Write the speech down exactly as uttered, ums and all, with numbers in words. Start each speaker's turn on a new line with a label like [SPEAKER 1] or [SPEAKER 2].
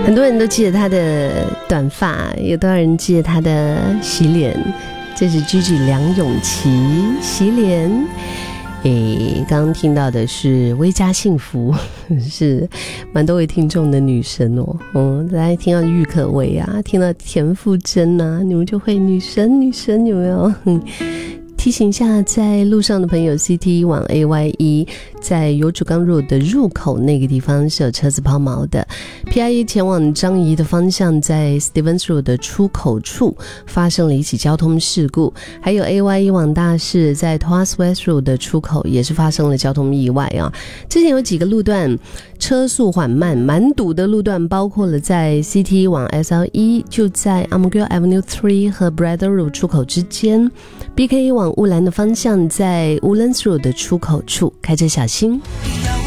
[SPEAKER 1] 很多人都记得他的短发，有多少人记得他的洗脸？这是 Gigi 梁咏琪洗脸。诶，刚刚听到的是微加幸福，是蛮多位听众的女神哦。嗯，大家听到郁可唯啊，听到田馥甄啊，你们就会女神女神有没有？提醒一下在路上的朋友 C T 往 A Y E 在油竹港路的入口那个地方是有车子抛锚的， P I E 前往樟宜的方向在 Stevens Road 的出口处发生了一起交通事故，还有 A Y E 往大市在 Tuas West Road 的出口也是发生了交通意外啊。之前有几个路段车速缓慢蛮堵的路段，包括了在 C T 往 S L E 就在 Armagale Avenue 三和 Bradder Road 出口之间， B K E 往乌兰的方向在 Woodlands Road 的出口处开车小心。